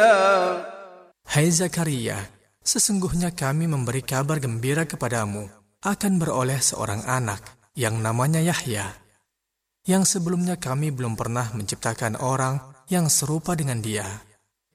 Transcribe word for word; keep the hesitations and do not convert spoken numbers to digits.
Hai Zakaria, sesungguhnya kami memberi kabar gembira kepadamu akan beroleh seorang anak yang namanya Yahya, yang sebelumnya kami belum pernah menciptakan orang yang serupa dengan dia.